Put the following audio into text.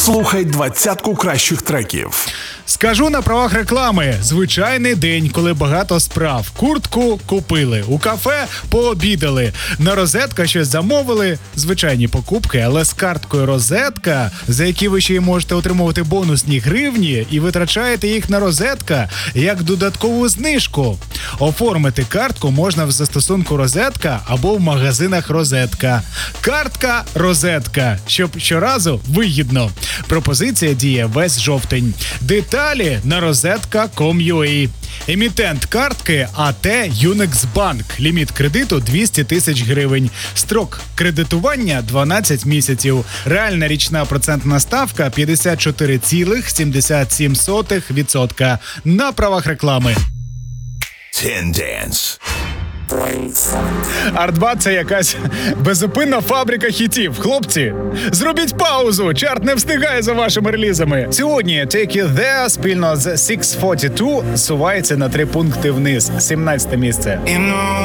Слухай 20 кращих треків. Скажу на правах реклами. Звичайний день, коли багато справ. Куртку купили, у кафе пообідали, на розетка щось замовили. Звичайні покупки, але з карткою розетка, за які ви ще й можете отримувати бонусні гривні і витрачаєте їх на розетка як додаткову знижку. Оформити картку можна в застосунку розетка або в магазинах розетка. Картка розетка, щоб щоразу вигідно. Пропозиція діє весь жовтень. Деталі на розетка.com.ua. Емітент картки АТ Юнекс-Банк. Ліміт кредиту 200 тисяч гривень. Строк кредитування 12 місяців. Реальна річна процентна ставка 54,77%. На правах реклами. Tendance. Артба – це якась безупинна фабрика хітів. Хлопці, зробіть паузу, чарт не встигає за вашими релізами. Сьогодні Take You There спільно з 642 сувається на 3 пункти вниз. 17 місце.